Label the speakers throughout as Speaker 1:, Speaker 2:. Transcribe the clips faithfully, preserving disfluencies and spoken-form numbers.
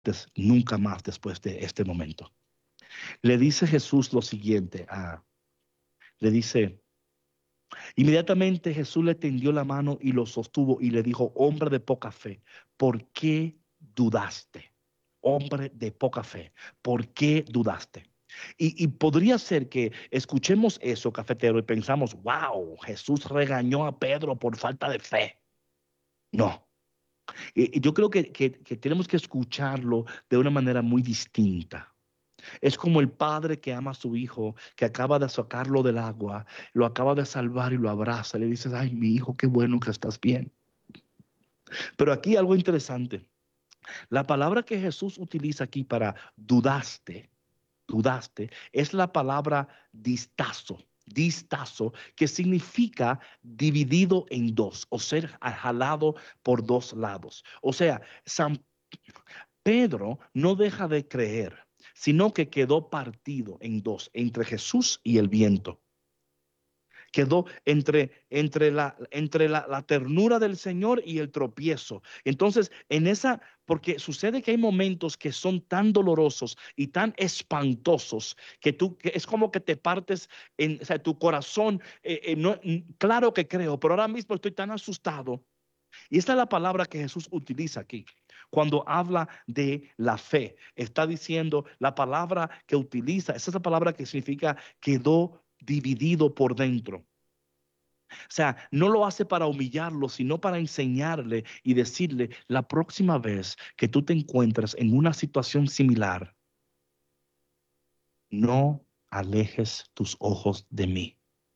Speaker 1: nunca más después de este momento. Le dice Jesús lo siguiente, a, le dice, inmediatamente Jesús le tendió la mano y lo sostuvo y le dijo, hombre de poca fe, ¿por qué dudaste? Hombre de poca fe, ¿por qué dudaste? Y, y podría ser que escuchemos eso, cafetero, y pensamos, wow, Jesús regañó a Pedro por falta de fe. No, y, y yo creo que, que, que tenemos que escucharlo de una manera muy distinta. Es como el padre que ama a su hijo, que acaba de sacarlo del agua, lo acaba de salvar y lo abraza. Le dices, ay, mi hijo, qué bueno que estás bien. Pero aquí algo interesante. La palabra que Jesús utiliza aquí para dudaste, dudaste, es la palabra distazo. Distazo, que significa dividido en dos o ser jalado por dos lados. O sea, San Pedro no deja de creer, sino que quedó partido en dos, entre Jesús y el viento. Quedó entre, entre, la, entre la, la ternura del Señor y el tropiezo. Entonces, en esa, porque sucede que hay momentos que son tan dolorosos y tan espantosos que tú, que es como que te partes en, o sea, tu corazón. Eh, eh, no, claro que creo, pero ahora mismo estoy tan asustado. Y esta es la palabra que Jesús utiliza aquí. Cuando habla de la fe, está diciendo la palabra que utiliza, esa es la palabra que significa quedó dividido por dentro. O sea, no lo hace para humillarlo, sino para enseñarle y decirle la próxima vez que tú te encuentres en una situación similar, no alejes tus ojos de mí.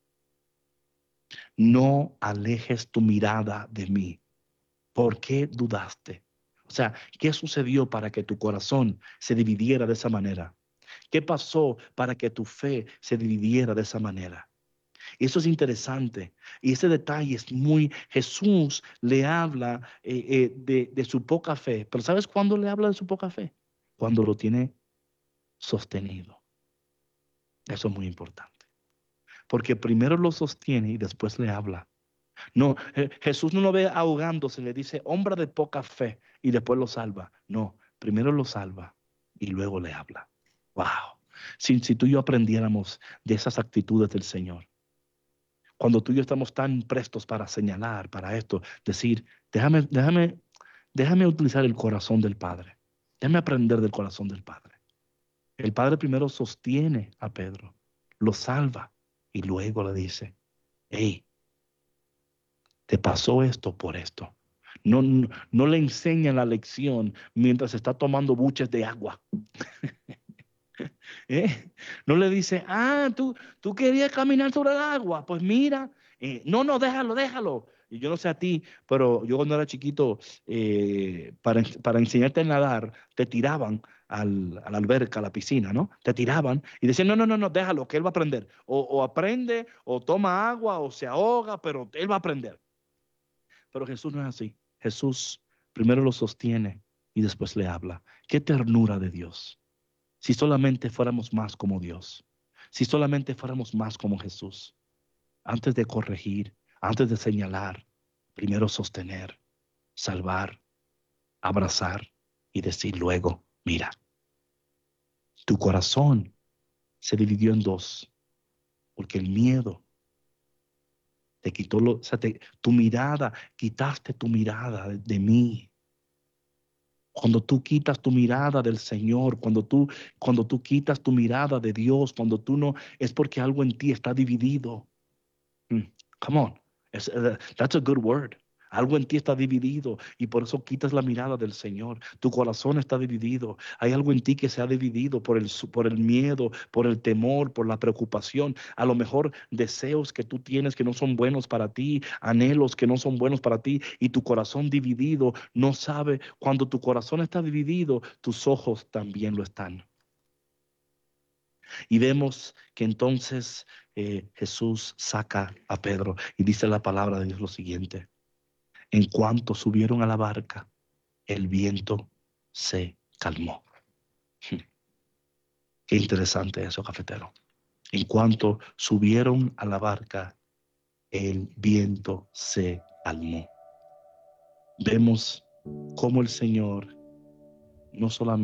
Speaker 1: No alejes tu mirada de mí. ¿Por qué dudaste? O sea, ¿qué sucedió para que tu corazón se dividiera de esa manera? ¿Qué pasó para que tu fe se dividiera de esa manera? Y eso es interesante. Y ese detalle es muy... Jesús le habla eh, eh, de, de su poca fe. Pero ¿sabes cuándo le habla de su poca fe? Cuando lo tiene sostenido. Eso es muy importante. Porque primero lo sostiene y después le habla. No, eh, Jesús no lo ve ahogándose, le dice, hombre de poca fe, y después lo salva. No, primero lo salva y luego le habla. Wow. Si, si tú y yo aprendiéramos de esas actitudes del Señor, cuando tú y yo estamos tan prestos para señalar, para esto, decir, déjame, déjame, déjame utilizar el corazón del Padre. Déjame aprender del corazón del Padre. El Padre primero sostiene a Pedro, lo salva y luego le dice, hey, te pasó esto por esto. No, no, no le enseñan la lección mientras está tomando buches de agua. ¿Eh? No le dice, ah, tú, tú querías caminar sobre el agua. Pues mira, eh, no, no, déjalo, déjalo. Y yo no sé a ti, pero yo cuando era chiquito, eh, para, para enseñarte a nadar, te tiraban al, a la alberca, a la piscina, ¿no? Te tiraban y decían, no, no, no, no, déjalo, que él va a aprender. O, o aprende, o toma agua, o se ahoga, pero él va a aprender. Pero Jesús no es así. Jesús primero lo sostiene y después le habla. Qué ternura de Dios. Si solamente fuéramos más como Dios. Si solamente fuéramos más como Jesús. Antes de corregir, antes de señalar, primero sostener, salvar, abrazar y decir luego, mira, tu corazón se dividió en dos porque el miedo te quitó lo, o sea, te, tu mirada, quitaste tu mirada de, de mí. Cuando tú quitas tu mirada del Señor, cuando tú, cuando tú quitas tu mirada de Dios, cuando tú no, es porque algo en ti está dividido. Mm, come on, es, uh, that's a good word. Algo en ti está dividido y por eso quitas la mirada del Señor. Tu corazón está dividido. Hay algo en ti que se ha dividido por el, por el miedo, por el temor, por la preocupación. A lo mejor deseos que tú tienes que no son buenos para ti, anhelos que no son buenos para ti y tu corazón dividido no sabe. Cuando tu corazón está dividido, tus ojos también lo están. Y vemos que entonces eh, Jesús saca a Pedro y dice la palabra de Dios lo siguiente. En cuanto subieron a la barca, el viento se calmó. Qué interesante eso, cafetero. En cuanto subieron a la barca, el viento se calmó. Vemos cómo el Señor no solamente